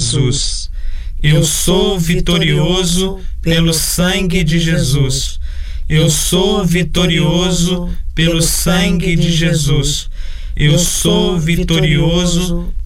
Jesus. Eu sou vitorioso pelo sangue de Jesus. Eu sou vitorioso pelo sangue de Jesus. Eu sou vitorioso